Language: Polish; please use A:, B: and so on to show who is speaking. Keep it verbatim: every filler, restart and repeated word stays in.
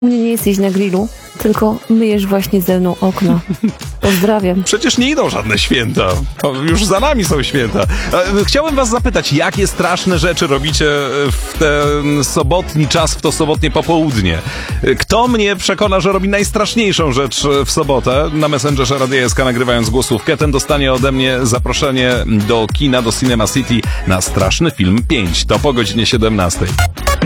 A: U mnie nie jesteś na grillu, tylko myjesz właśnie ze mną okno. Pozdrawiam.
B: Przecież nie idą żadne święta. O, już za nami są święta. Chciałem was zapytać, jakie straszne rzeczy robicie w ten sobotni czas, w to sobotnie popołudnie? Kto mnie przekona, że robi najstraszniejszą rzecz w sobotę? Na Messengerze Radia S K nagrywając głosówkę, ten dostanie ode mnie zaproszenie do kina, do Cinema City na Straszny Film pięć. To po godzinie siedemnastej.